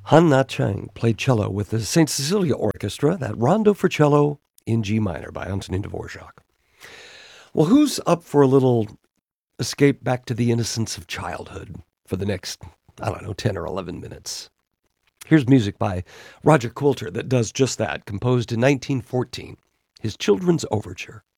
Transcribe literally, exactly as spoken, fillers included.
Han Na Chang played cello with the Saint Cecilia Orchestra, that Rondo for Cello in G minor by Antonin Dvorak. Well, who's up for a little escape back to the innocence of childhood for the next, I don't know, ten or eleven minutes? Here's music by Roger Quilter that does just that, composed in nineteen fourteen, his Children's Overture.